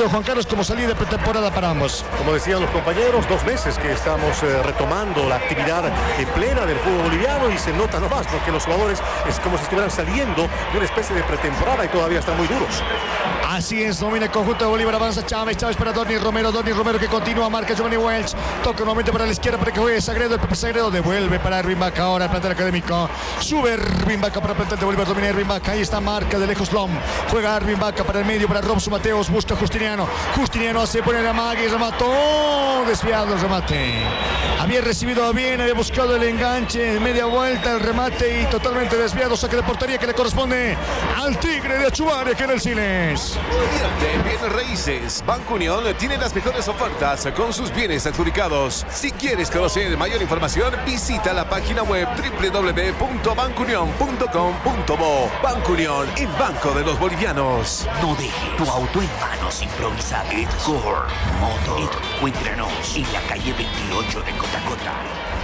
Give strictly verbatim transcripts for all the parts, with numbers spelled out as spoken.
partido, Juan Carlos, como salida de pretemporada para ambos. Como decían los compañeros, dos meses que estamos eh, retomando la actividad eh, plena del fútbol boliviano y se nota nomás porque los jugadores es como si estuvieran saliendo de una especie de pretemporada y todavía están muy duros. Así es, domina el conjunto de Bolívar, avanza Chávez, Chávez para Dorni Romero, Dorni Romero que continúa, marca Giovanni Welch, toca nuevamente para la izquierda para que juegue Sagredo, el Pepe Sagredo devuelve para Erwin Vaca, ahora el plantel académico, sube Erwin Vaca para el plantel de Bolívar, domina Erwin Vaca, ahí está marca de lejos Lom, juega Erwin Vaca para el medio, para Robson Mateos, busca Justiniano, Justiniano se pone la magia y remató, desviado el remate, había recibido bien, había buscado el enganche, media vuelta el remate y totalmente desviado, saque de portería que le corresponde al Tigre de Achumaria que en el Siles. De bienes raíces, Banco Unión tiene las mejores ofertas con sus bienes adjudicados. Si quieres conocer mayor información, visita la página web doble u doble u doble u punto banco unión punto com punto bo. Banco Unión, el banco de los bolivianos. No dejes tu auto en manos improvisadas. Edcore Motor. Encuéntranos en la calle veintiocho de Cotacota.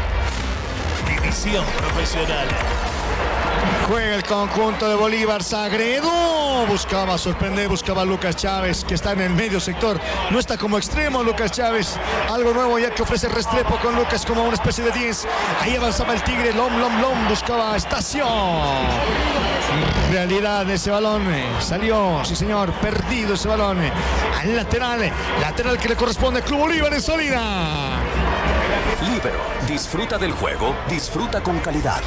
División profesional. Juega el conjunto de Bolívar, Sagredo buscaba sorprender, buscaba a Lucas Chávez que está en el medio sector, no está como extremo Lucas Chávez, algo nuevo ya que ofrece Restrepo con Lucas como una especie de diez, ahí avanzaba el Tigre, Lom, Lom, Lom, buscaba Estacio, en realidad ese balón salió, sí señor, perdido ese balón, al lateral, lateral que le corresponde al Club Bolívar en salida. Líbero, disfruta del juego, disfruta con calidad.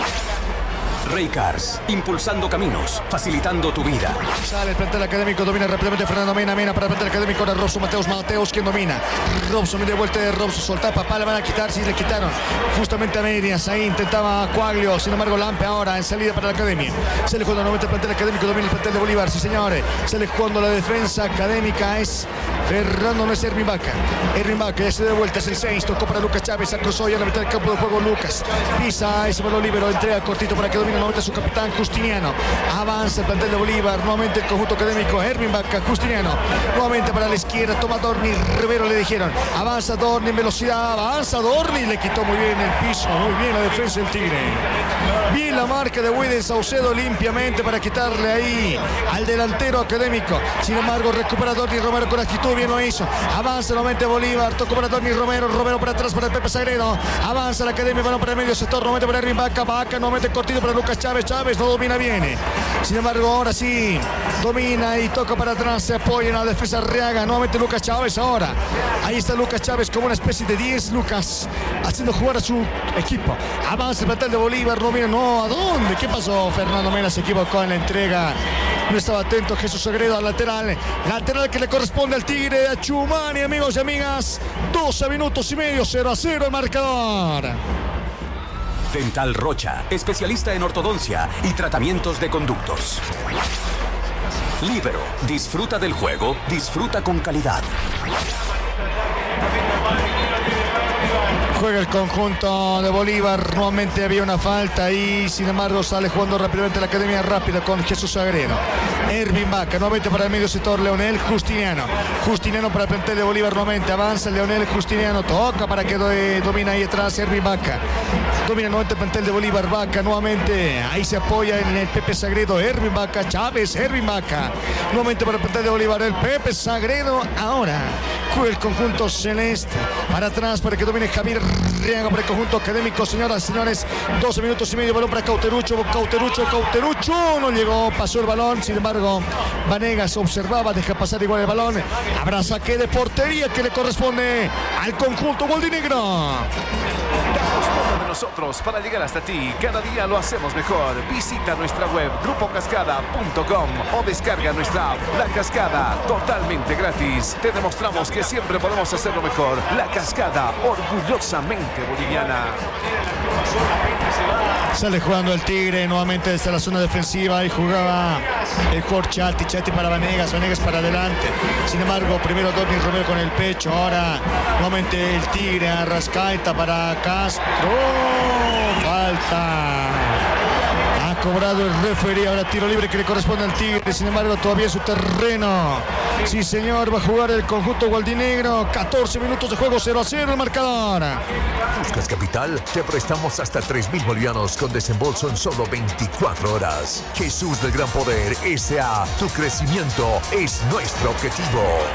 Raycars, impulsando caminos, facilitando tu vida. Sale el plantel académico, domina rápidamente Fernando Mena, Mena para el plantel académico, ahora Robson Mateos, Mateos quien domina. Robson, media vuelta de Robson, soltar papá, le van a quitar, si le quitaron justamente a medias, ahí intentaba Coaglio, sin embargo Lampe ahora en salida para la academia. Se le jugando nuevamente el plantel académico, domina el plantel de Bolívar, sí señores. Se le jugando la defensa académica, es Fernando, no es Erwin Vaca. Erwin Vaca ya se da vuelta, es el seis, tocó para Lucas Chávez, acruzó ya a la mitad del campo de juego Lucas. Pisa ese balón libero, entrega cortito para que domine nuevamente su capitán Justiniano, avanza el plantel de Bolívar, nuevamente el conjunto académico, Erwin Vaca, Justiniano, nuevamente para la izquierda, toma Dorni, Rivero le dijeron, avanza Dorni en velocidad, avanza Dorni, le quitó muy bien el piso, muy bien la defensa del Tigre, bien la marca de Wilden Saucedo limpiamente para quitarle ahí al delantero académico, sin embargo recupera Dorni Romero con actitud, bien lo hizo, avanza nuevamente Bolívar, tocó para Dorni Romero, Romero para atrás para el Pepe Sagredo, avanza la academia, balón para el medio sector, nuevamente para Erwin Vaca, Vaca, nuevamente cortito para Lucas Chávez, Chávez no domina bien, sin embargo ahora sí domina y toca para atrás, se apoya en la defensa Arriaga, nuevamente Lucas Chávez ahora, ahí está Lucas Chávez como una especie de diez, Lucas haciendo jugar a su equipo, avanza el plantel de Bolívar, no viene, no, ¿a dónde? ¿Qué pasó? Fernando Mena se equivocó en la entrega, no estaba atento Jesús Sagredo al lateral, lateral que le corresponde al Tigre de Achumaria, amigos y amigas, doce minutos y medio, cero a cero el marcador. Dental Rocha, especialista en ortodoncia y tratamientos de conductos. Líbero, disfruta del juego, disfruta con calidad. Juega el conjunto de Bolívar, nuevamente había una falta y sin embargo sale jugando rápidamente la academia rápida con Jesús Sagredo. Erwin Vaca, nuevamente para el medio sector, Leonel Justiniano. Justiniano para el plantel de Bolívar, nuevamente avanza Leonel Justiniano, toca para que do, eh, domina ahí atrás Erwin Vaca. Domina nuevamente el plantel de Bolívar, Vaca nuevamente, ahí se apoya en el Pepe Sagredo, Erwin Vaca, Chávez, Erwin Vaca. Nuevamente para el plantel de Bolívar, el Pepe Sagredo, ahora juega el conjunto celeste, para atrás para que domine Javier Riaga para el conjunto académico, señoras y señores, doce minutos y medio, balón para Cauterucho, Cauterucho, Cauterucho, no llegó, pasó el balón, sin embargo, Vanegas observaba, deja pasar igual el balón, habrá saque de portería que le corresponde al conjunto gualdinegro. Nosotros para llegar hasta ti, cada día lo hacemos mejor. Visita nuestra web grupo cascada punto com o descarga nuestra app La Cascada totalmente gratis. Te demostramos que siempre podemos hacerlo mejor. La Cascada, orgullosamente boliviana. Sale jugando el Tigre nuevamente desde la zona defensiva y jugaba el jugador Chati, Chati para Vanegas, Vanegas para adelante. Sin embargo, primero Dorni Romero con el pecho, ahora nuevamente el Tigre, Arrascaeta para Castro. Falta. Ha cobrado el referee, ahora tiro libre que le corresponde al Tigre, sin embargo todavía en su terreno. Sí señor, va a jugar el conjunto gualdinegro, catorce minutos de juego, cero a cero el marcador. ¿Buscas capital? Te prestamos hasta tres mil bolivianos con desembolso en solo veinticuatro horas. Jesús del Gran Poder S A, tu crecimiento es nuestro objetivo.